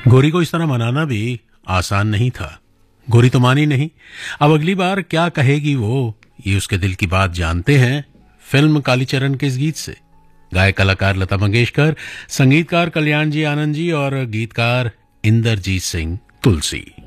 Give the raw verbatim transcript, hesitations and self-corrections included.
गोरी को इस तरह मनाना भी आसान नहीं था। गोरी तो मानी नहीं। अब अगली बार क्या कहेगी वो, ये उसके दिल की बात जानते हैं फिल्म कालीचरण के इस गीत से। गायक कलाकार लता मंगेशकर, संगीतकार कल्याण जी आनंद जी और गीतकार इंदरजीत सिंह तुलसी।